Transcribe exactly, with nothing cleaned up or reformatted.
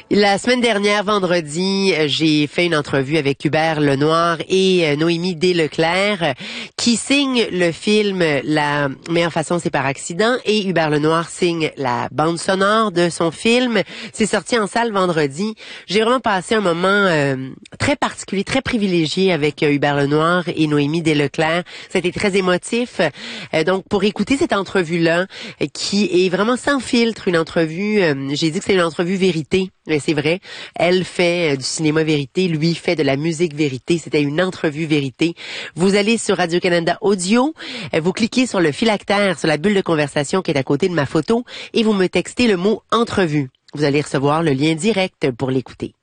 La semaine dernière, vendredi, j'ai fait une entrevue avec Hubert Lenoir et Noémie Desleclerc qui signent le film La meilleure façon, c'est par accident, et Hubert Lenoir signe la bande sonore de son film. C'est sorti en salle vendredi. J'ai vraiment passé un moment euh, très particulier, très privilégié avec euh, Hubert Lenoir et Noémie Desleclerc. Ça a été très émotif. Euh, donc, pour écouter cette entrevue-là, euh, qui est vraiment sans filtre, une entrevue, euh, j'ai dit que c'est une entrevue vérité. Mais c'est vrai, elle fait du cinéma vérité, lui fait de la musique vérité. C'était une entrevue vérité. Vous allez sur Radio-Canada Audio, vous cliquez sur le phylactère, sur la bulle de conversation qui est à côté de ma photo, et vous me textez le mot « entrevue ». Vous allez recevoir le lien direct pour l'écouter.